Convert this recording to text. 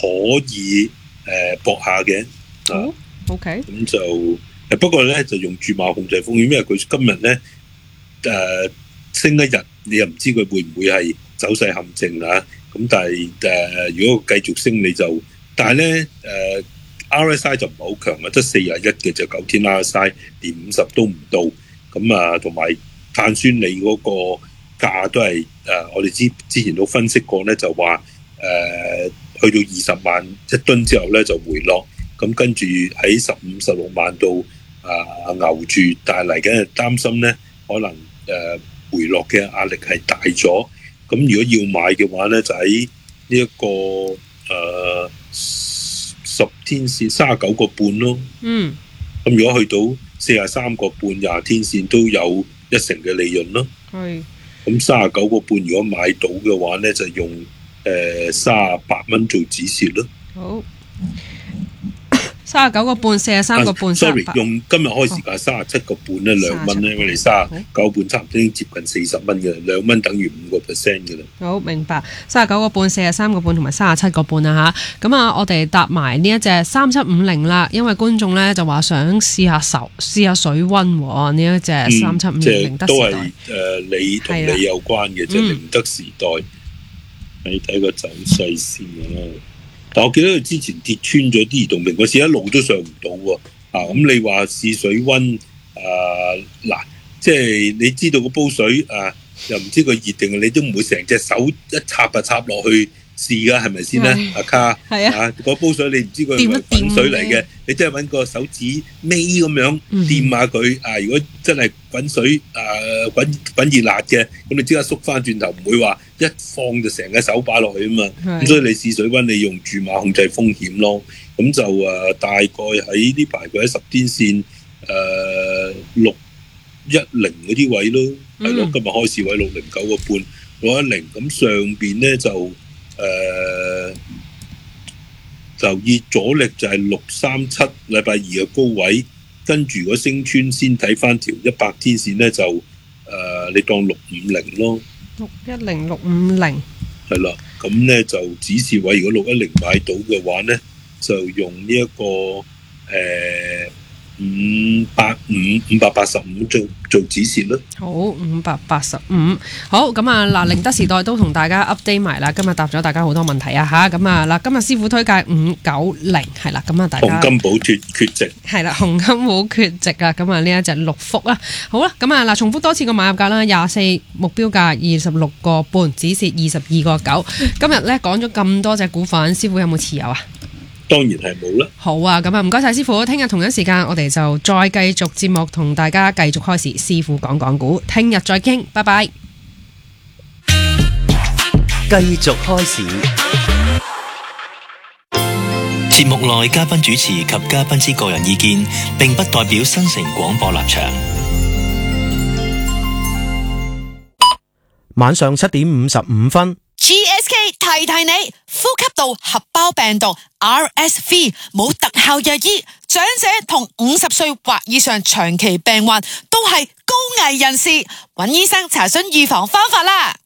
以搏下嘅。 OK。 咁就不過咧就用注碼控制風險，因為佢今日咧升一日，你又唔知佢會唔會係走勢陷阱啊？咁但係如果繼續升你就，但係咧RSI 就唔係好強啊，得41嘅就9天 RSI 連50都唔到，咁啊同埋碳酸鋰嗰個價都係我哋之前都分析過咧，就話去到20萬一噸之後咧就回落，咁跟住喺15、16萬度牛住，但係嚟緊係擔心咧可能回落嘅壓力係大咗，咁如果要買嘅話咧就喺呢一個10天線39個半咯。咁如果去到43個半20天線都有1成嘅利潤咯。咁39個半如果買到嘅話咧就用38蚊做止蝕咯。 好。39個半43個半 sorry 用今日開市價37個半咧2蚊咧，因為你39個半差唔多已經接近40蚊嘅，2蚊等於5% 嘅啦。 好，明白。39個半43個半同埋37個半啊嚇。咁啊我哋搭埋呢一隻3750啦，因為觀眾咧就話想試下水溫喎，呢一隻3750德時代都係你同你有關嘅，即係寧德時代。你睇個走勢先啦。但我記得佢之前跌穿咗啲移動平均線，一路都上唔到喎。咁你話試水溫嗱，即係你知道個煲水又唔知佢熱定，你都唔會成隻手一插就插落去試㗎，係咪先咧？阿卡個煲水你唔知佢係咪滾水嚟嘅，你真係揾個手指尾咁樣掂下佢。如果真係滾水滾熱辣嘅，咁你即刻縮翻轉頭，唔會話一放就成個手擺落去啊嘛。咁所以你試水溫，你用注碼控制風險咯。咁就大概喺呢排佢喺10天線610嗰啲位咯，係咯。今日開市位609個半610，咁上邊咧就以阻力就係637，禮拜二嘅高位，跟住如果升穿先睇翻條100天線咧就你當650咯 ，610 係啦。咁咧就指示位，如果610買到嘅話咧，就用呢一個585做指示咯。 好，585。好，咁啊嗱，寧德時代都同大家 update 埋啦。今日答咗大家好多問題啊吓，咁啊嗱，今日師傅推介590係啦，咁啊大家洪金寶缺席係啦，洪金寶缺席啊，咁啊呢一隻6福啦。好啦，咁啊嗱，重複多次個買入價啦，24目標價26個半，止蝕22個9。今日咧講咗咁多隻股份，師傅有冇持有啊？ 當然係冇啦。 好啊，咁啊唔該晒師傅，聽日同一時間我哋就再繼續節目，同大家繼續開市，師傅講講股，聽日再傾，拜拜。 繼續開市。節目內嘉賓主持及嘉賓之個人意見，並不代表新城廣播立場。 晚上7點55分。 GSK 提提你，呼吸道合胞病毒 RSV 冇特效藥醫，長者同50歲或以上長期病患都係高危人士，揾醫生查詢預防方法啦。